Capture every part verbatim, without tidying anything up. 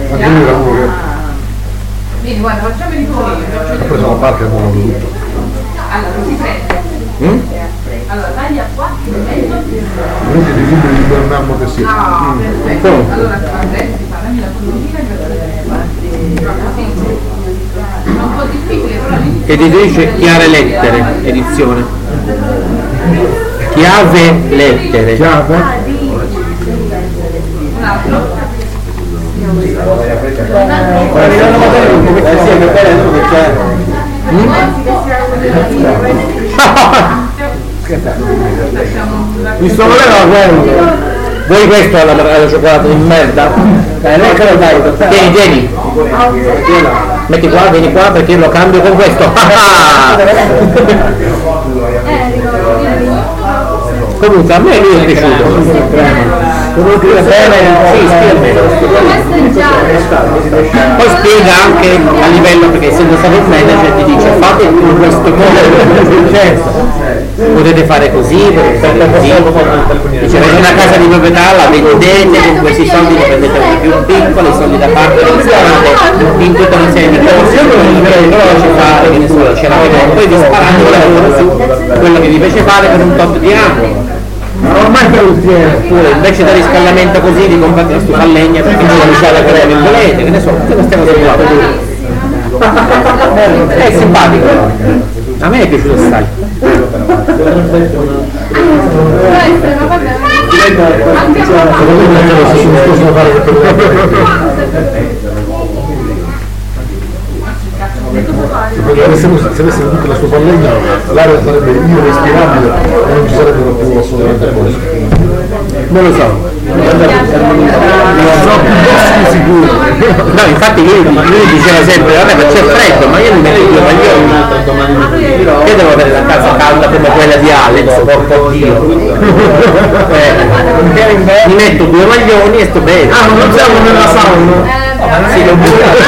Anche lui era uno che... Vieni, guarda, facciamo il tuo. Ha preso una parte e buono tutto. Allora, si prende. Mm? Allora, taglia qua, meglio. Quindi dei libri di Bernardo Tessier. No, perfetto. Allora, prendi, fammi la colonnina è un po' difficile, però Editrice Chiare Lettere, edizione. Chiave Lettere. Chiave? un altro. Mi sto volendo quello. Vuoi questo alla, alla cioccolata di merda? Eh, no, che lo dai? Tieni, tieni. Metti qua, vieni qua perché io lo cambio con questo. Comunque a me lui è piaciuto. Comunque bene, sì, spiega. Poi spiega anche a livello, perché essendo stato un manager ti dice fate in questo modo, potete fare così, potete fare così. Dice avete una casa di proprietà, la vendete, con questi soldi ne prendete una più piccola, i soldi da parte del ristorante, in tutta una serie di cose, però ci fare, che ne so, ce l'avete, poi vi sparate su quello che vi piace fare per un tot di anni. Ormai per Oppure invece da riscaldamento così vi comprate la stufa a legna perché non la usate per le virgolette, che ne so, tutte queste cose qua. È simpatico. A me è piaciuto assai. Se avessimo tutte la sua pallegna, l'aria sarebbe irrespirabile e non ci sarebbero più assolutamente cose. Non lo so. Sono più sicuro. No, infatti lui, lui diceva sempre, vabbè ma c'è freddo, ma io mi metto due maglioni. Io devo avere la casa calda come quella di Alex, porco Dio. Eh, mi metto due maglioni e sto bene. Ah, non siamo nella sauna? Sì, lo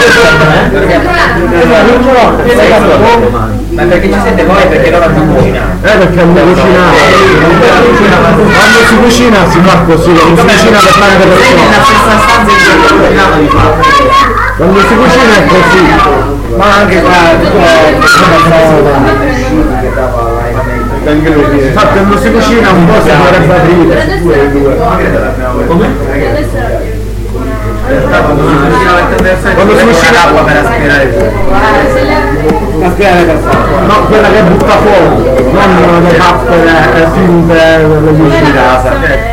ma perché ci siete voi? Perché loro hanno cucinato. Eh, perché hanno cucinato. Quando si cucina si fa così, non si cucina per tante persone. Nella stessa stanza in cui hanno cucinato di fatto. Quando si cucina è così. ma anche qua infatti quando si cucina un po' si dovrebbe aprire. Quando si cucina l'acqua per aspirare aspirare per forza. No, quella che butta fuori, non le pappere finte per cucinare.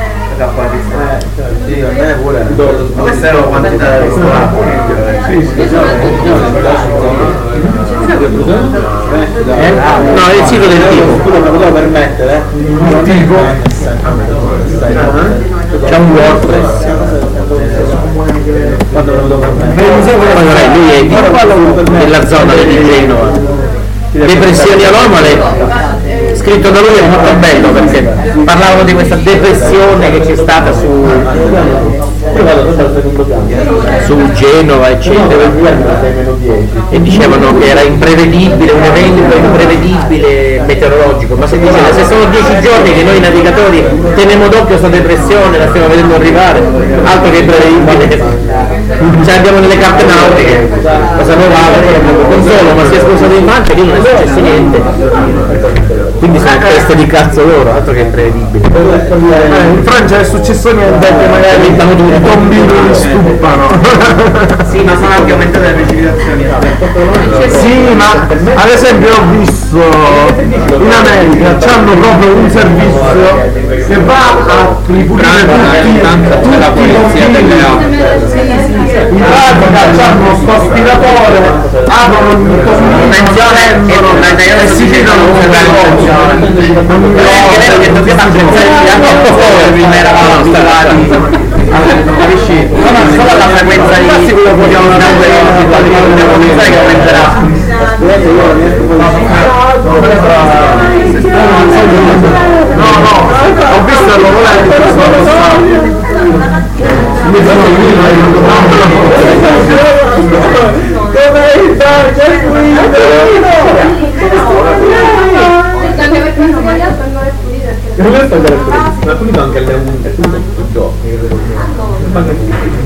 Sì, a me pure. Ma questa è la quantità di acqua. Sì, sì, no, è il sito del tipo. Scusa, me lo devo permettere? il tipo C'è un WordPress. Quando me lo devo permettere? Allora, lui è di, della zona di Genova. Depressioni anomale, scritto da lui è molto bello perché parlavano di questa depressione che c'è stata su, su Genova eccetera, e dicevano che era imprevedibile, un evento imprevedibile meteorologico, ma se dice se sono dieci giorni che noi navigatori teniamo d'occhio questa depressione, la stiamo vedendo arrivare, altro che imprevedibile, cioè abbiamo nelle carte nautiche, cosa non vale, non solo, ma si è sposato in Francia e lì non è successo niente, quindi sono teste di cazzo loro, altro che imprevedibile. Eh, in Francia è successo niente, che magari i bambini li stupano. Sì, ma sono anche aumentate le precipitazioni. Sì, ma ad esempio ho visto in America c'hanno proprio un servizio che va a ripulire tutti, tutti la polizia delle auto. In pratica c'hanno sto aspiratore, aprono il contenitore e si tirano un veloce. Che dobbiamo pensare prima capisci? Non solo la frequenza di quello che abbiamo una che aumenterà. No, no, ho visto il volante Ma pulito anche alle undici.